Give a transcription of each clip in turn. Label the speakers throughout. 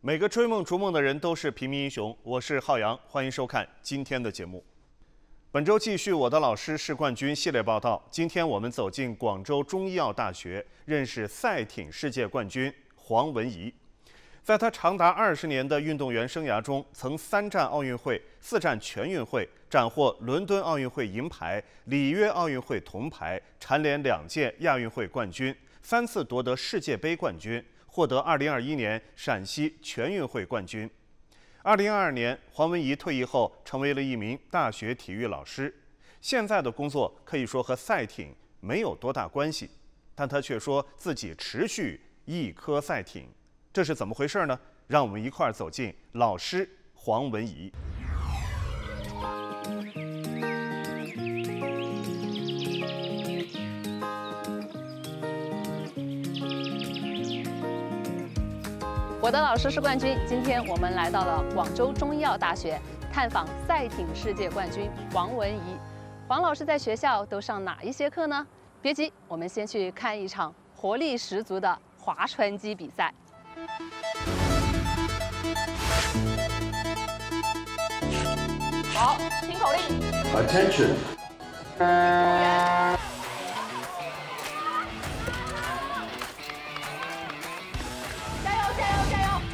Speaker 1: 每个追梦逐梦的人都是平民英雄。我是浩洋，欢迎收看今天的节目。本周继续我的老师是冠军系列报道。今天我们走进广州中医药大学，认识赛艇世界冠军黄文怡。在他长达20年的运动员生涯中，曾3战奥运会、4战全运会，斩获伦敦奥运会银牌、里约奥运会铜牌，蝉联2届亚运会冠军，3次夺得世界杯冠军，获得2021年陕西全运会冠军。2022年，黄文怡退役后成为了一名大学体育老师。现在的工作可以说和赛艇没有多大关系，但他却说自己持续一颗赛艇。这是怎么回事呢？让我们一块儿走进老师黄文怡。
Speaker 2: 我的老师是冠军。今天我们来到了广州中医药大学，探访赛艇世界冠军黄文怡。黄老师在学校都上哪一些课呢？别急，我们先去看一场活力十足的划船机比赛。好，听口令。
Speaker 3: Attention。
Speaker 2: 加油！加油！加油！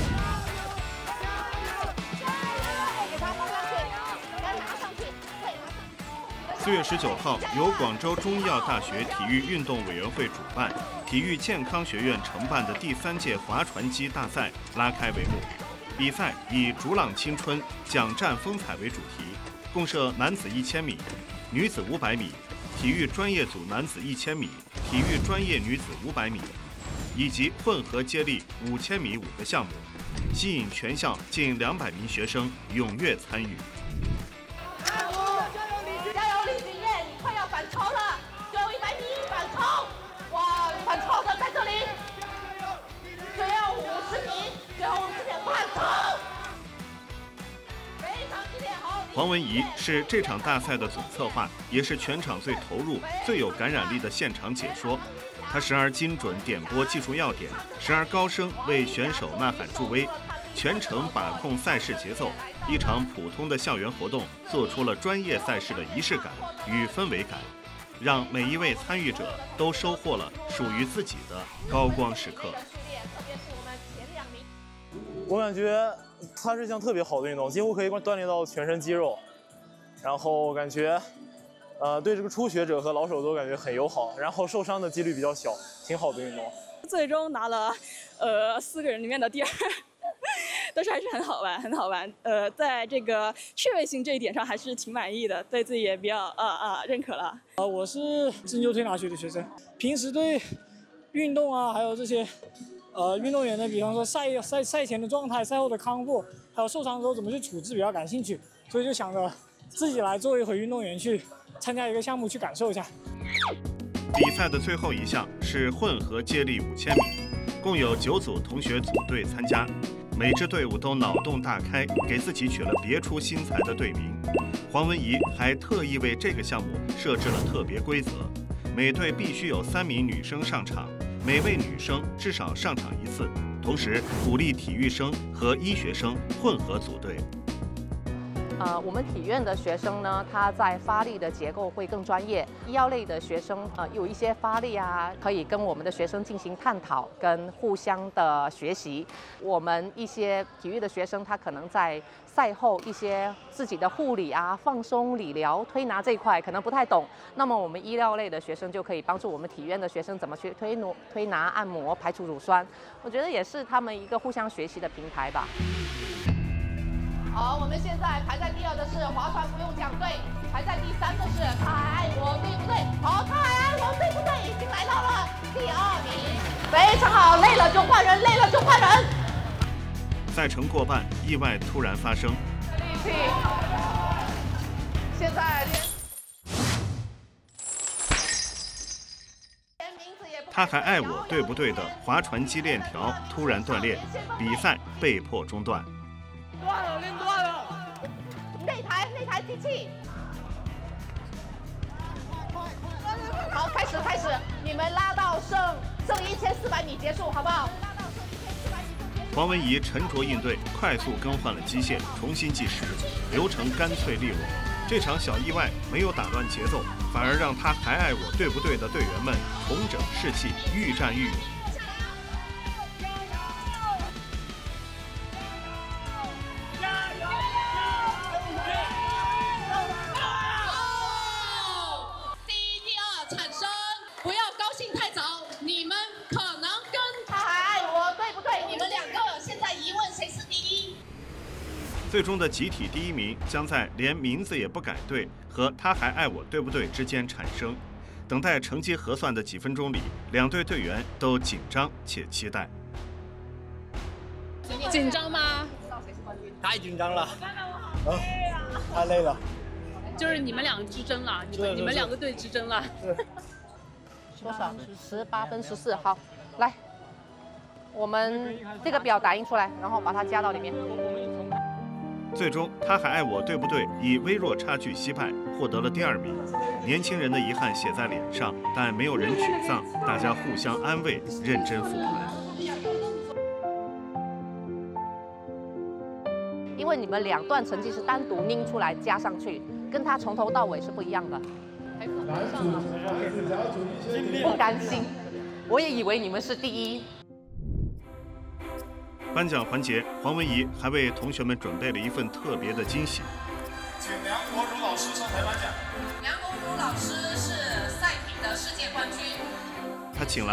Speaker 4: 给它放上去，给它拿上去。
Speaker 1: 4月19号，由广州中医药大学体育运动委员会主办、体育健康学院承办的第3届划船机大赛拉开帷幕。比赛以“逐浪青春，奖战风采”为主题，共设男子1000米、女子500米、体育专业组男子1000米、体育专业女子500米，以及混合接力5000米5个项目，吸引全校近200名学生踊跃参与。
Speaker 4: 加油，李景烨，你快要反超了，最后100米反超，哇，反超的在这里，最后50米，最后50点反超，非常激烈，好。
Speaker 1: 黄文怡是这场大赛的总策划，也是全场最投入、最有感染力的现场解说。他时而精准点拨技术要点，时而高声为选手呐喊助威，全程把控赛事节奏。一场普通的校园活动，做出了专业赛事的仪式感与氛围感，让每一位参与者都收获了属于自己的高光时刻。
Speaker 5: 我感觉它是一项特别好的运动，几乎可以锻炼到全身肌肉，然后感觉，对这个初学者和老手都感觉很友好，然后受伤的几率比较小，挺好的运动。
Speaker 6: 最终拿了4个人里面的第2，但是还是很好玩，很好玩。在这个趣味性这一点上还是挺满意的，对自己也比较认可了。
Speaker 7: 我是针灸推拿学的学生，平时对运动啊，还有这些运动员的，比方说赛前的状态、赛后的康复，还有受伤之后怎么去处置比较感兴趣，所以就想着自己来做一回运动员，去参加一个项目去感受一下。
Speaker 1: 比赛的最后一项是混合接力5000米，共有9组同学组队参加，每支队伍都脑洞大开，给自己取了别出心裁的队名。黄文怡还特意为这个项目设置了特别规则，每队必须有3名女生上场，每位女生至少上场1次，同时鼓励体育生和医学生混合组队。
Speaker 2: 我们体院的学生呢，他在发力的结构会更专业。医药类的学生，有一些发力啊，可以跟我们的学生进行探讨，跟互相的学习。我们一些体育的学生，他可能在赛后一些自己的护理啊、放松、理疗、推拿这一块可能不太懂，那么我们医疗类的学生就可以帮助我们体院的学生怎么去推拿、按摩、排除乳酸。我觉得也是他们一个互相学习的平台吧。
Speaker 4: 好，我们现在排在第2的是划船不用讲队，排在第3的是他还爱我，对不对？好，他还爱我，对不对？已经来到了第2名，非常好，累了就换人，累了就换人。
Speaker 1: 赛程过半，意外突然发生。
Speaker 4: 力气，现在
Speaker 1: 他还爱我，对不对的划船机链条突然断裂，比赛被迫中断。
Speaker 4: 练断了！那台机器，好，开始，你们拉到剩1400米结束，好不好？拉到剩1400米就结束。
Speaker 1: 黄文怡沉着应对，快速更换了机械，重新计时，流程干脆利落。这场小意外没有打乱节奏，反而让他还爱我对不对的队员们重整士气，愈战愈勇。
Speaker 4: 第一、第二产生，不要高兴太早，你们可能跟他还爱我对不对？你们两个现在疑问谁是第一？
Speaker 1: 最终的集体第一名将在连名字也不改对和他还爱我对不对之间产生。等待成绩核算的几分钟里，两队队员都紧张且期待。
Speaker 4: 紧张吗？
Speaker 5: 太紧张了，太累了。
Speaker 4: 就是你们两个之争了，你们两个队之争了。
Speaker 2: 多少？18分14。好，来，我们这个表打印出来，然后把它加到里面。
Speaker 1: 最终，他还爱我对不对以微弱差距惜败，获得了第2名。年轻人的遗憾写在脸上，但没有人沮丧，大家互相安慰，认真复盘。
Speaker 2: 因为你们2段成绩是单独拎出来加上去，跟他从头到尾是不一样的。不甘心，我也以为你们是第一。
Speaker 1: 颁奖环节，黄文怡还为同学们准备了一份特别的惊喜。
Speaker 3: 请梁国儒老师上台颁奖。
Speaker 4: 梁国儒老师是赛艇的世界冠军。
Speaker 1: 他请来